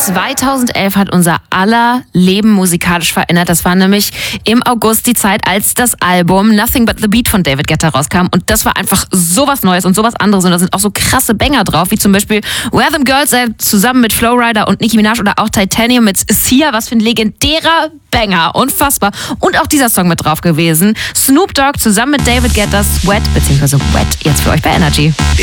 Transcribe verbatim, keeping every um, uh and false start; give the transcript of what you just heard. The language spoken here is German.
zweitausendelf hat unser aller Leben musikalisch verändert. Das war nämlich im August die Zeit, als das Album Nothing But The Beat von David Guetta rauskam. Und das war einfach sowas Neues und sowas anderes. Und da sind auch so krasse Banger drauf, wie zum Beispiel Where Them Girls At zusammen mit Flowrider und Nicki Minaj oder auch Titanium mit Sia. Was für ein legendärer Banger. Unfassbar. Und auch dieser Song mit drauf gewesen. Snoop Dogg zusammen mit David Guetta, Sweat, beziehungsweise Wet, jetzt für euch bei Energy.